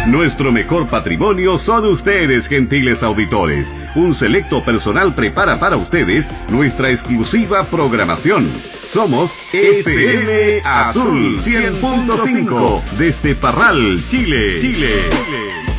Nuestro mejor patrimonio son ustedes, gentiles auditores. Un selecto personal prepara para ustedes nuestra exclusiva programación. Somos FM Azul 100.5 desde Parral, Chile.